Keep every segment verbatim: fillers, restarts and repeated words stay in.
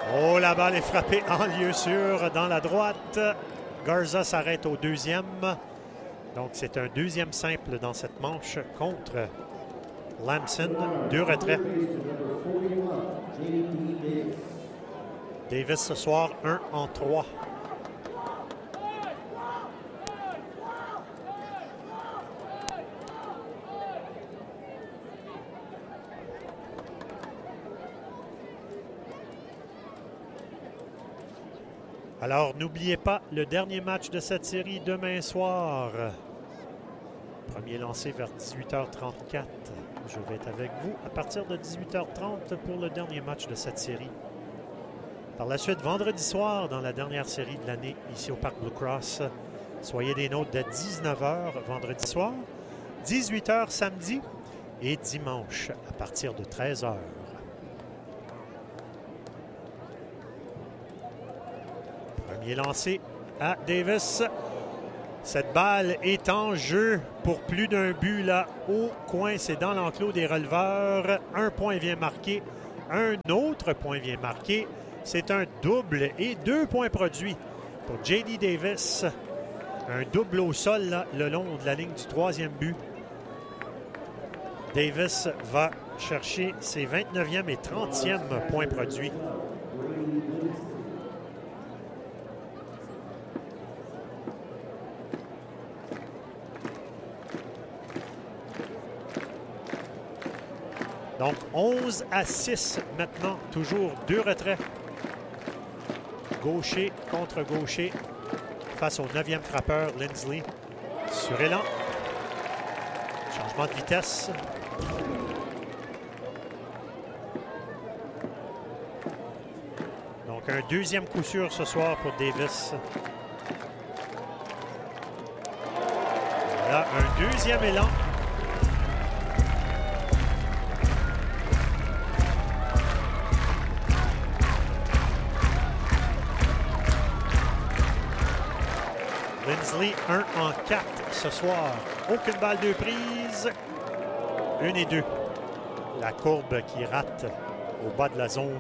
Oh, la balle est frappée en lieu sûr dans la droite. Garza s'arrête au deuxième. Donc, c'est un deuxième simple dans cette manche contre Lamson. Deux retraits. Davis ce soir, un en trois. Alors, n'oubliez pas le dernier match de cette série demain soir. Premier lancé vers dix-huit heures trente-quatre. Je vais être avec vous à partir de dix-huit heures trente pour le dernier match de cette série. Par la suite, vendredi soir, dans la dernière série de l'année, ici au Parc Blue Cross, soyez des nôtres de dix-neuf heures vendredi soir, dix-huit heures samedi et dimanche à partir de treize heures. Premier lancé à Davis. Cette balle est en jeu pour plus d'un but là au coin. C'est dans l'enclos des releveurs. Un point vient marquer. Un autre point vient marquer. C'est un double et deux points produits pour J D Davis. Un double au sol là, le long de la ligne du troisième but. Davis va chercher ses vingt-neuvième et trentième points produits. Donc, onze à six maintenant, toujours deux retraits. Gaucher contre gaucher face au neuvième frappeur, Lindsley. Sur élan. Changement de vitesse. Donc, un deuxième coup sûr ce soir pour Davis. Voilà, un deuxième élan. Lindsley, un en quatre ce soir. Aucune balle de prise. Une et deux. La courbe qui rate au bas de la zone.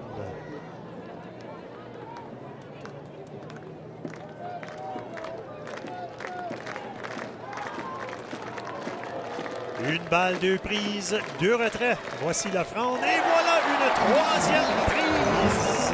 Une balle de prise, deux retraits. Voici la fronde et voilà une troisième prise.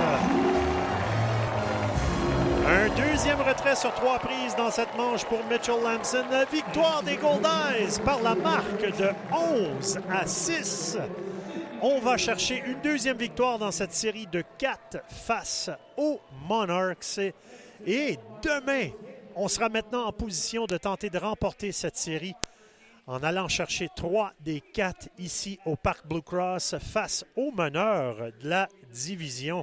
Un deuxième retrait sur trois prises dans cette manche pour Mitchell Lamson. La victoire des Gold Eyes par la marque de onze à six. On va chercher une deuxième victoire dans cette série de quatre face aux Monarchs. Et demain, on sera maintenant en position de tenter de remporter cette série en allant chercher trois des quatre ici au Parc Blue Cross face aux meneurs de la division.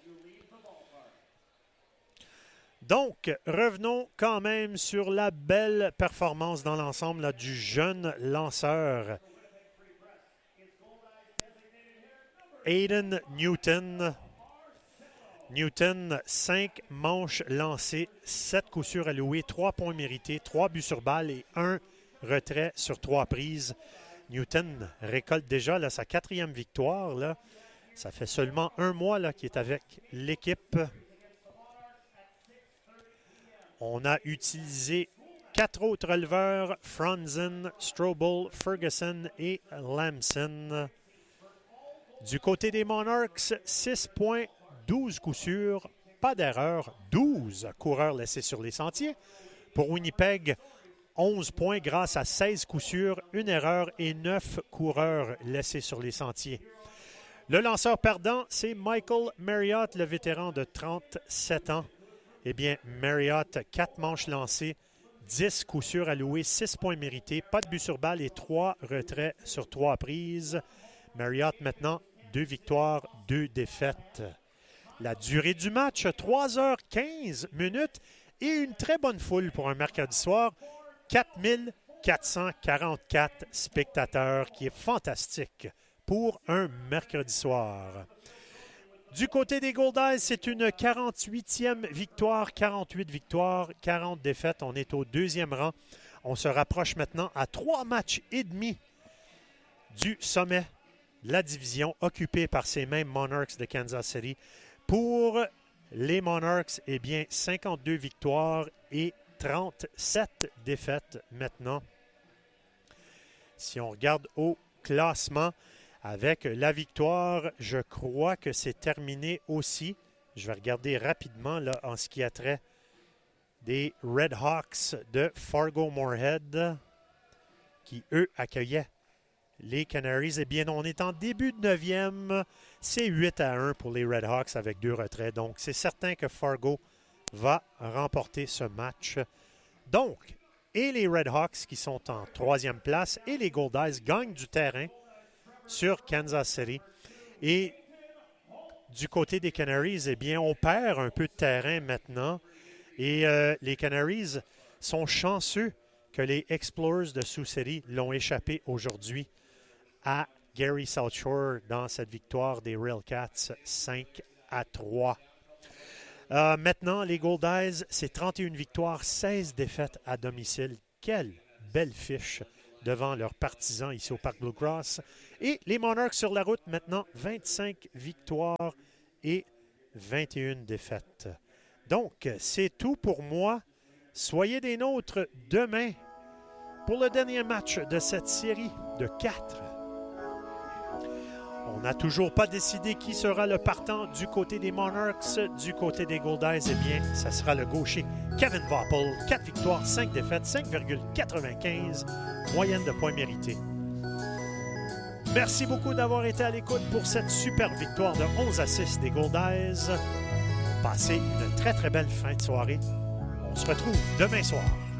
Donc, revenons quand même sur la belle performance dans l'ensemble là, du jeune lanceur Aiden Newton. Newton, cinq manches lancées, sept coups sûrs alloués, trois points mérités, trois buts sur balle et un retrait sur trois prises. Newton récolte déjà là, sa quatrième victoire. Là. Ça fait seulement un mois là, qu'il est avec l'équipe. On a utilisé quatre autres releveurs, Franzen, Strobel, Ferguson et Lamson. Du côté des Monarchs, six points, douze coups sûrs, pas d'erreur, douze coureurs laissés sur les sentiers. Pour Winnipeg, onze points grâce à seize coups sûrs, une erreur et neuf coureurs laissés sur les sentiers. Le lanceur perdant, c'est Michael Marriott, le vétéran de trente-sept ans. Eh bien, Marriott, quatre manches lancées, dix coups sûrs alloués, six points mérités, pas de but sur balle et trois retraits sur trois prises. Marriott, maintenant, deux victoires, deux défaites. La durée du match, trois heures quinze minutes et une très bonne foule pour un mercredi soir. quatre mille quatre cent quarante-quatre spectateurs, qui est fantastique pour un mercredi soir. Du côté des Gold Eyes, c'est une quarante-huitième victoire, quarante-huit victoires, quarante défaites. On est au deuxième rang. On se rapproche maintenant à trois matchs et demi du sommet de la division occupée par ces mêmes Monarchs de Kansas City. Pour les Monarchs, eh bien, cinquante-deux victoires et trente-sept défaites maintenant. Si on regarde au classement, avec la victoire, je crois que c'est terminé aussi. Je vais regarder rapidement là, en ce qui a trait des Red Hawks de Fargo-Moorhead, qui, eux, accueillaient les Canaries. Eh bien, on est en début de neuvième. C'est huit à un pour les Red Hawks avec deux retraits. Donc, c'est certain que Fargo va remporter ce match. Donc, et les Red Hawks qui sont en troisième place et les Gold Eyes gagnent du terrain sur Kansas City. Et du côté des Canaries, eh bien, on perd un peu de terrain maintenant. Et euh, les Canaries sont chanceux que les Explorers de Sioux City l'ont échappé aujourd'hui à Gary South Shore dans cette victoire des Railcats cinq à trois. Euh, maintenant, les Gold Eyes, c'est trente et une victoires, seize défaites à domicile. Quelle belle fiche devant leurs partisans ici au Parc Blue Cross. Et les Monarchs sur la route, maintenant, vingt-cinq victoires et vingt et une défaites. Donc, c'est tout pour moi. Soyez des nôtres demain pour le dernier match de cette série de quatre. On n'a toujours pas décidé qui sera le partant du côté des Monarchs. Du côté des Gold Eyes, eh bien, ça sera le gaucher Kevin Voppel. quatre victoires, cinq défaites, cinq virgule quatre-vingt-quinze, moyenne de points mérités. Merci beaucoup d'avoir été à l'écoute pour cette super victoire de onze à six des Gold Eyes. Passez une très, très belle fin de soirée. On se retrouve demain soir.